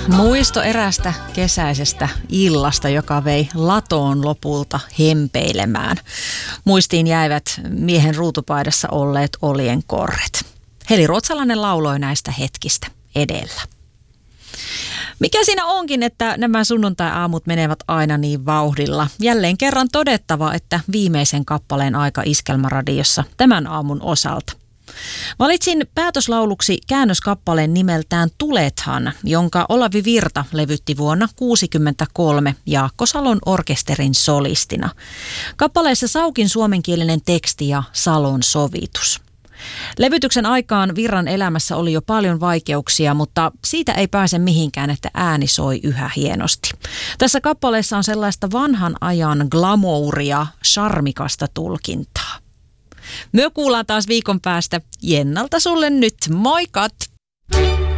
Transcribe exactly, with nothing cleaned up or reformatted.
Muisto erästä kesäisestä illasta, joka vei latoon lopulta hempeilemään. Muistiin jäivät miehen ruutupaidassa olleet oljenkorret. Heli Ruotsalainen lauloi näistä hetkistä edellä. Mikä siinä onkin, että nämä sunnuntai-aamut menevät aina niin vauhdilla? Jälleen kerran todettava, että viimeisen kappaleen aika Iskelmäradiossa tämän aamun osalta. Valitsin päätöslauluksi käännöskappaleen nimeltään Tulethan, jonka Olavi Virta levytti vuonna tuhatyhdeksänsataakuusikymmentäkolme Jaakko Salon orkesterin solistina. Kappaleessa Saukin suomenkielinen teksti ja Salon sovitus. Levytyksen aikaan Virran elämässä oli jo paljon vaikeuksia, mutta siitä ei pääse mihinkään, että ääni soi yhä hienosti. Tässä kappaleessa on sellaista vanhan ajan glamouria, charmikasta tulkintaa. Me kuullaan taas viikon päästä. Jennalta sulle nyt, moikat!